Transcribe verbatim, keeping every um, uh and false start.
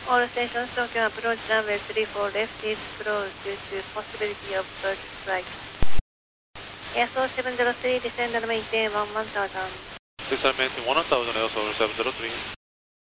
All stations, Tokyo approach runway three four left is closed due to possibility of bird strike. Airsource seven zero three, descend and maintain one one thousand. Descend and maintain one thousand, Airsource seven zero three.